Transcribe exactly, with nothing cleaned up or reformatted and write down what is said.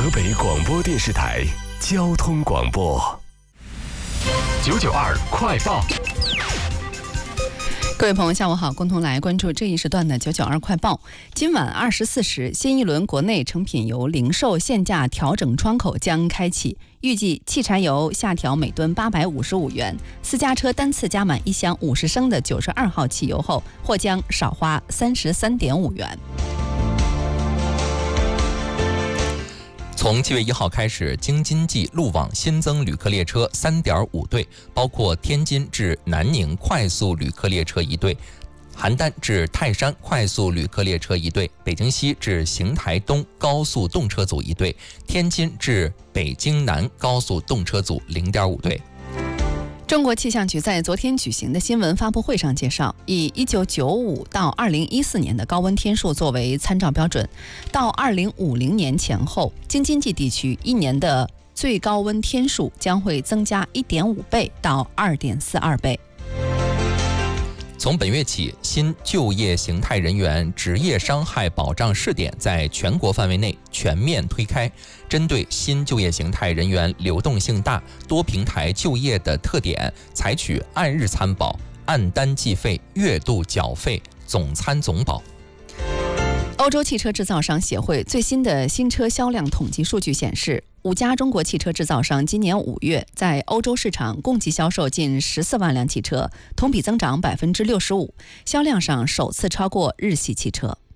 河北广播电视台交通广播九九二快报。 各位朋友，下午好，共同来关注这一时段的九九二快报。今晚二十四时，新一轮国内成品油零售限价调整窗口将开启，预计汽柴油下调每吨八百五十五元，私家车单次加满一箱五十升的九十二号汽油后，或将少花三十三点五元。 从七月一号开始，京津冀路网新增旅客列车 三点五 对，包括天津至南宁快速旅客列车一对，邯郸至泰山快速旅客列车一对，北京西至邢台东高速动车组一对，天津至北京南高速动车组 零点五 对。 中国气象局在昨天举行的新闻发布会上介绍，以一九九五到二零一四年的高温天数作为参照标准，到二零五零年前后，京津冀地区一年的最高温天数将会增加 一点五 倍到 二点四二 倍。 从本月起，新就业形态人员职业伤害保障试点在全国范围内全面推开。针对新就业形态人员流动性大、多平台就业的特点，采取按日参保、按单计费、月度缴费、总参总保。 欧洲汽车制造商协会最新的新车销量统计数据显示，五家中国汽车制造商今年五月在欧洲市场共计销售近十四万辆汽车，同比增长百分之六十五，销量上首次超过日系汽车。